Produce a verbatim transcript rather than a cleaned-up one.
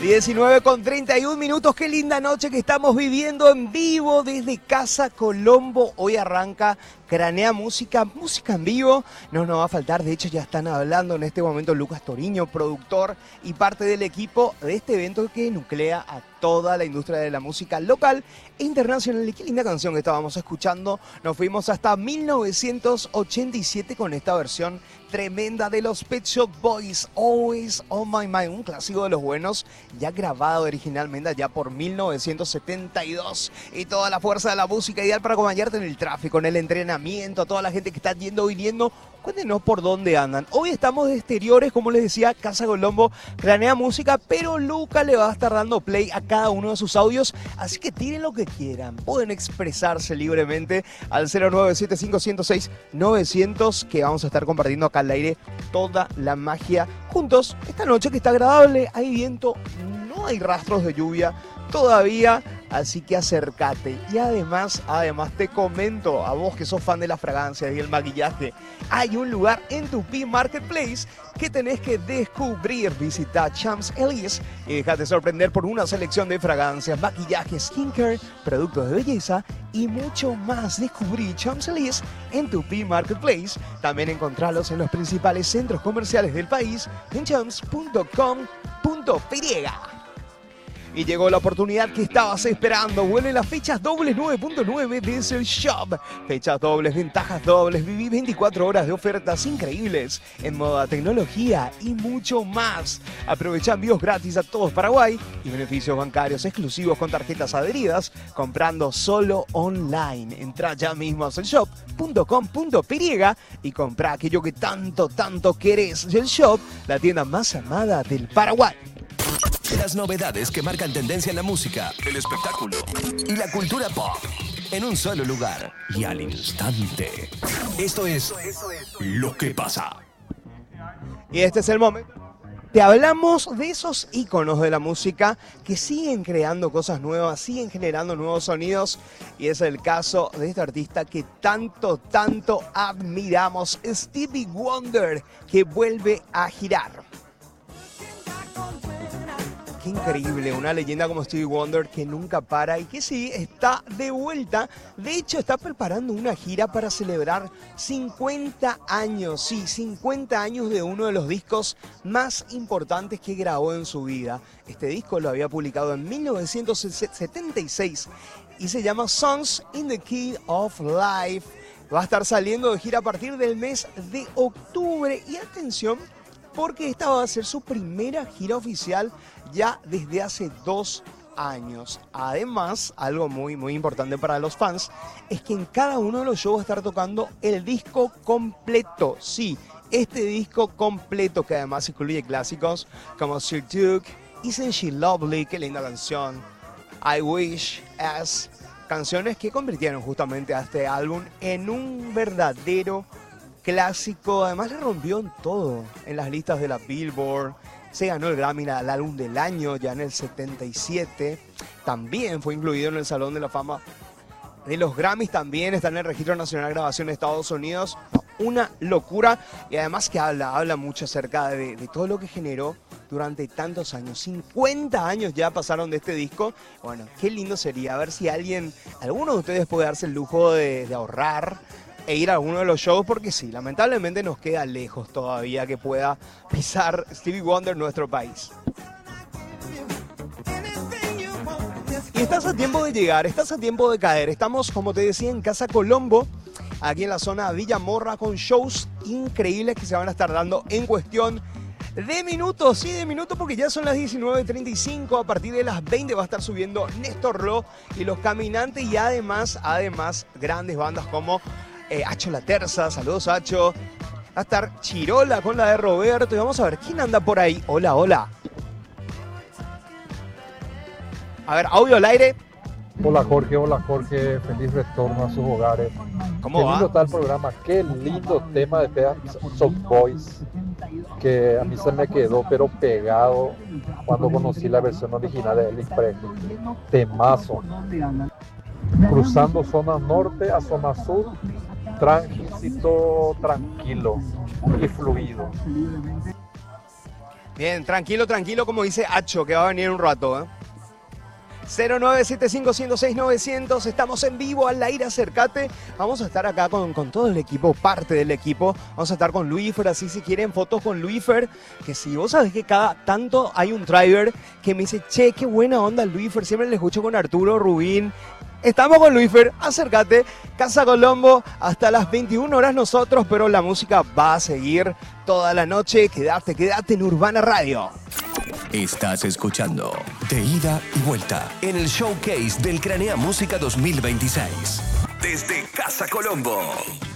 diecinueve con treinta y un minutos, qué linda noche que estamos viviendo en vivo desde Casa Colombo. Hoy arranca Cranea Música, música en vivo, no nos va a faltar, de hecho ya están hablando en este momento Lucas Toriño, productor y parte del equipo de este evento que nuclea a toda la industria de la música local e internacional. Y qué linda canción que estábamos escuchando, nos fuimos hasta mil novecientos ochenta y siete con esta versión tremenda de los Pet Shop Boys, Always on My Mind, un clásico de los buenos, ya grabado originalmente allá por mil novecientos setenta y dos. Y toda la fuerza de la música ideal para acompañarte en el tráfico, en el entrenamiento, a toda la gente que está yendo y viniendo. Cuéntenos por dónde andan. Hoy estamos de exteriores, como les decía, Casa Colombo, Cranea Música, pero Luca le va a estar dando play a cada uno de sus audios, así que tiren lo que quieran. Pueden expresarse libremente al cero nueve siete cinco cero seis nueve cero cero, que vamos a estar compartiendo acá al aire toda la magia juntos. Esta noche que está agradable, hay viento, no hay rastros de lluvia todavía, así que acércate. Y además, además te comento, a vos que sos fan de las fragancias y el maquillaje, hay un lugar en Tupi Marketplace que tenés que descubrir. Visita Champs Elysees y déjate sorprender por una selección de fragancias, maquillaje, skincare, productos de belleza y mucho más. Descubrí Champs Elysees en Tupi Marketplace. También encontralos en los principales centros comerciales del país en champs punto com punto p y. Y llegó la oportunidad que estabas esperando. Vuelven las fechas dobles nueve punto nueve de Cell Shop. Fechas dobles, ventajas dobles. Viví veinticuatro horas de ofertas increíbles en moda, tecnología y mucho más. Aprovecha envíos gratis a todos Paraguay y beneficios bancarios exclusivos con tarjetas adheridas comprando solo online. Entra ya mismo a cell shop punto com punto p y y compra aquello que tanto, tanto querés. Cell Shop, la tienda más amada del Paraguay. Las novedades que marcan tendencia en la música, el espectáculo y la cultura pop en un solo lugar y al instante. Esto es Lo que pasa. Y este es el momento. Te hablamos de esos íconos de la música que siguen creando cosas nuevas, siguen generando nuevos sonidos. Y es el caso de este artista que tanto, tanto admiramos, Stevie Wonder, que vuelve a girar. Qué increíble, una leyenda como Stevie Wonder que nunca para y que sí, está de vuelta. De hecho, está preparando una gira para celebrar cincuenta años, sí, cincuenta años de uno de los discos más importantes que grabó en su vida. Este disco lo había publicado en mil novecientos setenta y seis y se llama Songs in the Key of Life. Va a estar saliendo de gira a partir del mes de octubre y atención, porque esta va a ser su primera gira oficial ya desde hace dos años. Además, algo muy, muy importante para los fans es que en cada uno de los shows va a estar tocando el disco completo. Sí, este disco completo que además incluye clásicos como Sir Duke, Isn't She Lovely, qué linda canción, I Wish As, canciones que convirtieron justamente a este álbum en un verdadero clásico. Además le rompió en todo, en las listas de la Billboard, se ganó el Grammy al álbum del año ya en el setenta y siete, también fue incluido en el Salón de la Fama de los Grammys, también está en el Registro Nacional de Grabación de Estados Unidos, una locura. Y además que habla, habla mucho acerca de, de todo lo que generó durante tantos años, cincuenta años ya pasaron de este disco. Bueno, qué lindo sería, a ver si alguien, alguno de ustedes puede darse el lujo de, de ahorrar e ir a alguno de los shows, porque sí, lamentablemente nos queda lejos todavía que pueda pisar Stevie Wonder nuestro país. Y estás a tiempo de llegar, estás a tiempo de caer. Estamos, como te decía, en Casa Colombo, aquí en la zona de Villa Morra, con shows increíbles que se van a estar dando en cuestión de minutos, sí, de minutos, porque ya son las diecinueve treinta y cinco. A partir de las veinte va a estar subiendo Néstor Lo y Los Caminantes, y además, además, grandes bandas como Eh, Hacho La Terza, saludos Hacho. Va a estar Chirola con la de Roberto y vamos a ver quién anda por ahí. Hola, hola. A ver, audio al aire. Hola Jorge, hola Jorge, feliz retorno a sus hogares. ¿Cómo qué va? lindo está el programa, qué lindo tema de Pet Shop Boys, que a mí se me quedó pero pegado cuando conocí la versión original de Elvis Presley. Temazo. Cruzando zona norte a zona sur, tránsito tranquilo y fluido. Bien, tranquilo, tranquilo, como dice Acho, que va a venir un rato, ¿eh? cero nueve siete cinco, uno cero seis, nueve cero cero, estamos en vivo, al aire, acércate. Vamos a estar acá con, con todo el equipo, parte del equipo. Vamos a estar con Luifer, así si quieren fotos con Luifer. Que si vos sabés que cada tanto hay un driver que me dice, che, qué buena onda Luifer, siempre le escucho con Arturo Rubín. Estamos con Luifer, acércate, Casa Colombo, hasta las veintiuna horas nosotros, pero la música va a seguir toda la noche. Quédate, quédate en Urbana Radio. Estás escuchando De Ida y Vuelta en el showcase del Cranea Música dos mil veintiséis. Desde Casa Colombo.